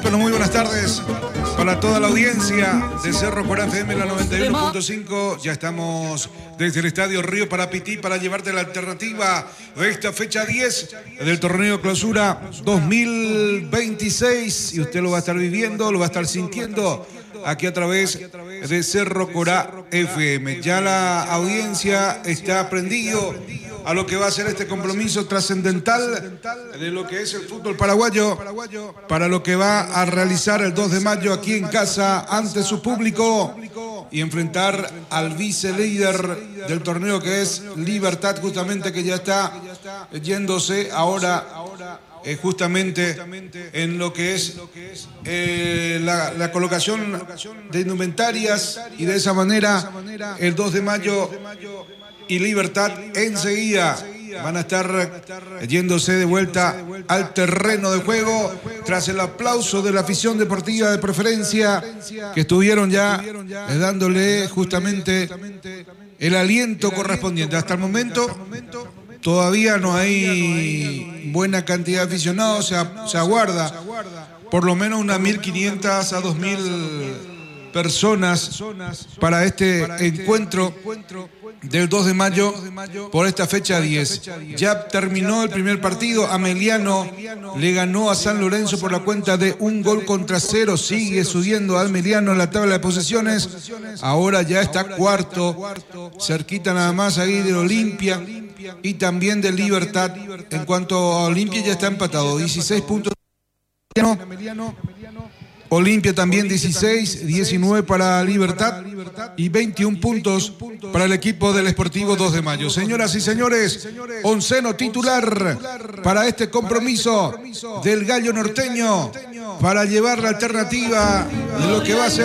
miércoles, muy buenas tardes para toda la audiencia de Cerro Corá FM, la 91.5. Ya estamos desde el Estadio Río Parapití para llevarte la alternativa de esta fecha 10 del torneo Clausura 2026. Y usted lo va a estar viviendo, lo va a estar sintiendo aquí a través de Cerro Corá FM. Ya la audiencia está prendido a lo que va a ser este compromiso trascendental de lo que es el fútbol paraguayo, para lo que va a realizar el 2 de mayo aquí en casa ante su público y enfrentar al vicelíder del torneo, que es Libertad, justamente, que ya está yéndose ahora justamente en lo que es la colocación de indumentarias, y de esa manera el 2 de mayo y Libertad enseguida van a estar yéndose de vuelta al terreno de juego tras el aplauso de la afición deportiva de Preferencia, que estuvieron ya dándole justamente el aliento correspondiente. Hasta el momento todavía no hay buena cantidad de aficionados, se aguarda por lo menos unas 1.500 a 2.000 personas para este encuentro del 2 de mayo por esta fecha 10. Ya terminó el primer partido. Ameliano le ganó a San Lorenzo por la cuenta de 1-0. Sigue subiendo a Ameliano en la tabla de posiciones. Ahora ya está cuarto, cerquita nada más ahí de Olimpia y también de Libertad. En cuanto a Olimpia, ya está empatado, 16 puntos. Olimpia también 16, 19 para Libertad y 21 puntos para el equipo del Sportivo 2 de mayo. Señoras y señores, onceno titular para este compromiso del Gallo Norteño, para llevar la alternativa de lo que va a ser